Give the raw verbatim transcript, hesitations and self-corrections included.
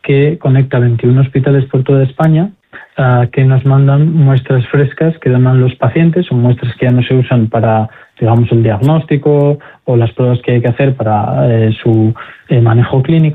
que conecta veintiún hospitales por toda España, uh, que nos mandan muestras frescas que donan los pacientes, son muestras que ya no se usan para, digamos, el diagnóstico o las pruebas que hay que hacer para eh, su eh, manejo clínico.